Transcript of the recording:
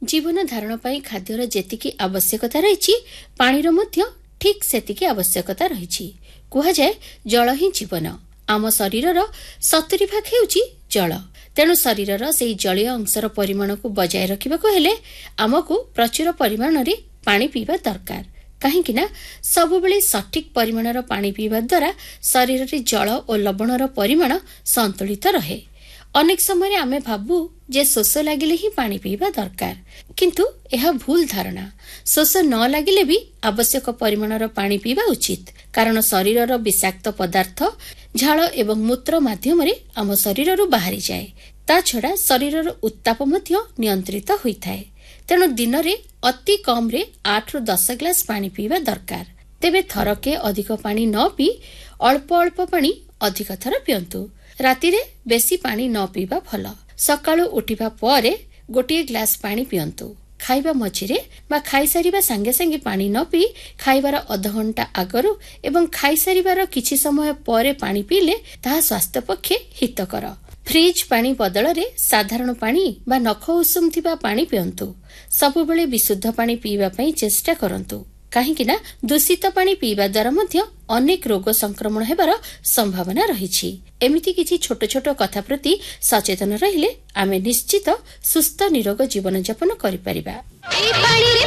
जीवन धारण पाई खाद्यर जेतिकी आवश्यकता रही पानीर मध्य ठीक सेतिकी आवश्यकता रही। कुहाଯାଏ जल ही जीवन। आम शरीरर 70% हेउची जल। तेणु शरीरर सेही जलीय अंशर परिमाण को बजाय रखिबाको हेले आमको प्रचुर परिमाण रे पानी पीवा दरकार। काहेकि ना सबुबेले सठिक परिमाणर पानी पीवा द्वारा शरीर रे जल और लवणर परिमाण संतुलित रहे। अनेक समय आमे भाबू जे शोष लागिले ही पानी पीवा दरकार, किंतु यह भूल धारणा। शोष न लागिले भी आवश्यक परिमाणर पानी पीवा उचित, कारण शरीरर विषाक्त पदार्थ झाल एवं मूत्र माध्यम आम शरीर बाहरी जाए। ता छड़ा शरीरर उत्ताप मध्य नियंत्रित होइथाए। तेणु दिन रे अति कम रे 8 ରୁ 10 ग्लास पानी पीवा दरकार। तेबे थरके अधिक पानी न पी अल्प अल्प पानी अधिक थर पियंतु। राति रे बेसी पानी न पीवा भल। सकाळु उठिबा परे गोटे ग्लास पानी पियंतु। खाइबा मझिरे बा खाइसारिबा संगे संगे पानी न पी खाइबार अध घंटा आगरु एवं खाइसारिबार किछि समय परे पानी पीले ताहा स्वास्थ्य पक्षे हितकर। फ्रिज पानी बदल रे साधारण पानी बा नख उषुम थिबा पानी पियंतु। सबुबेले विशुद्ध पानी पीवा पई चेष्टा करंतु, काहेकि ना दूषित पानी पीवा द्वारा मध्य अनेक रोग संक्रमण हेबार संभावना रहिछि। एमिति किछि छोट छोट कथा प्रति सचेतन रहिले आमे निश्चित सुस्थ निरोग जीवन यापन करि परिबा।